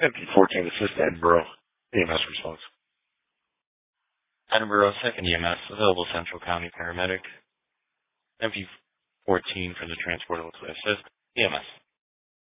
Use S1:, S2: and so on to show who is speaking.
S1: MP14 assist Edinburgh. EMS response.
S2: Edinburgh 2nd EMS, available Central County paramedic. MP14 for the transport to assist. EMS.